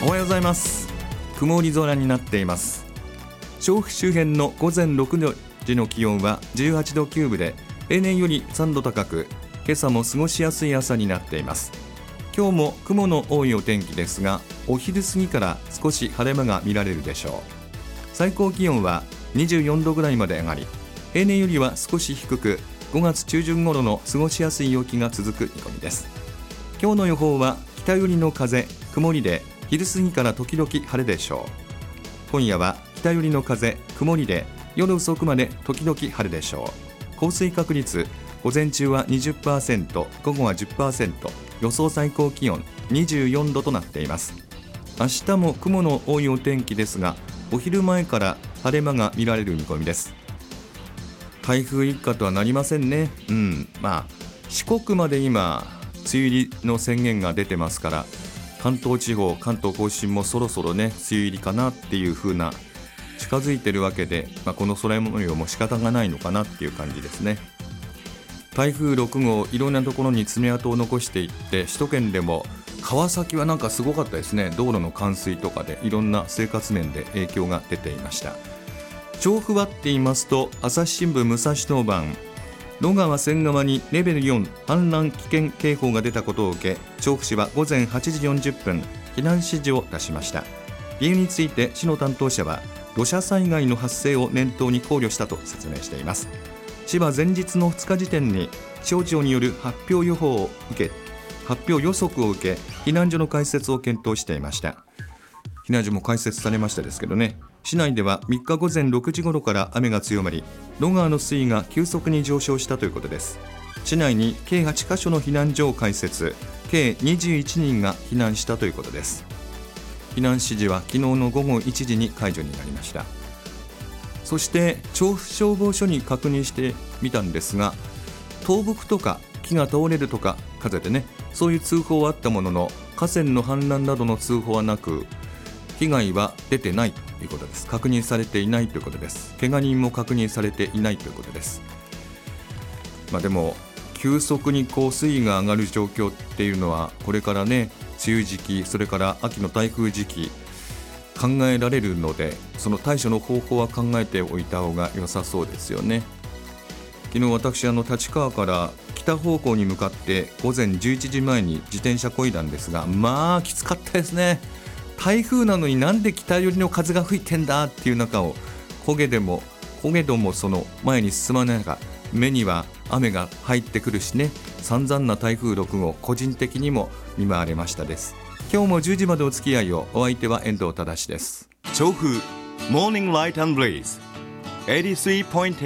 おはようございます。曇り空になっています。調布周辺の午前6時の気温は18度9分で平年より3度高く、今朝も過ごしやすい朝になっています。今日も雲の多いお天気ですが、お昼過ぎから少し晴れ間が見られるでしょう。最高気温は24度ぐらいまで上がり、平年よりは少し低く、5月中旬頃の過ごしやすい陽気が続く見込みです。今日の予報は北寄りの風、曇りで昼過ぎから時々晴れでしょう。今夜は北寄りの風、曇りで夜遅くまで時々晴れでしょう。降水確率、午前中は 20%、午後は 10%、予想最高気温24度となっています。明日も雲の多いお天気ですが、お昼前から晴れ間が見られる見込みです。台風一過とはなりませんね。四国まで今梅雨入りの宣言が出てますから、関東地方、関東甲信もそろそろね梅雨入りかなっていう風な近づいてるわけで、この空模様も仕方がないのかなっていう感じですね。台風6号、いろんなところに爪痕を残していって、首都圏でも川崎はなんかすごかったですね。道路の冠水とかでいろんな生活面で影響が出ていました。調布はって言いますと、朝日新聞武蔵当番、野川千川にレベル4氾濫危険警報が出たことを受け、調布市は午前8時40分避難指示を出しました。理由について市の担当者は、土砂災害の発生を念頭に考慮したと説明しています。市は前日の2日時点に気象庁による発表予測を受け、避難所の開設を検討していました。避難所も開設されましたですけどね。市内では3日午前6時頃から雨が強まり、野川の水位が急速に上昇したということです。市内に計8カ所の避難所を開設、計21人が避難したということです。避難指示は昨日の午後1時に解除になりました。そして調布消防署に確認してみたんですが、倒木とか木が倒れるとか風でね、そういう通報はあったものの、河川の氾濫などの通報はなく、被害は出てないということです。確認されていないということです。怪我人も確認されていないということです。でも急速に水位が上がる状況っていうのは、これからね梅雨時期、それから秋の台風時期考えられるので、その対処の方法は考えておいた方が良さそうですよね。昨日私立川から北方向に向かって午前11時前に自転車こいだんですが、きつかったですね。台風なのになんで北寄りの風が吹いてんだっていう中を、焦げどもその前に進まない中、目には雨が入ってくるしね、散々な台風6号、個人的にも見舞われましたです。今日も10時までお付き合いを。お相手は遠藤忠です。 調布モーニングライト&ブレイズ 83.8